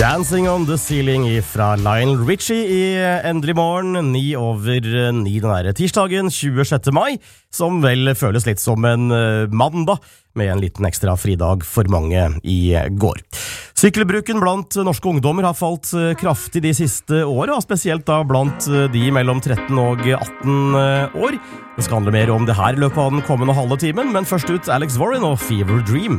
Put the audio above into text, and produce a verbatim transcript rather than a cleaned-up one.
Dancing on the Ceiling fra Lionel Richie i Endelig Morgen, ni over ni den her tirsdagen, tjuesjette mai, som vel føles litt som en mandag, med en liten ekstra fridag for mange i går. Sykkelbruken blant norske ungdommer har falt kraftig de siste årene, og spesielt da blant de mellom tretten og atten år. Det skal handle mer om det her i løpet av den kommende halve timen, men først ut Alex Warren og Fever Dream.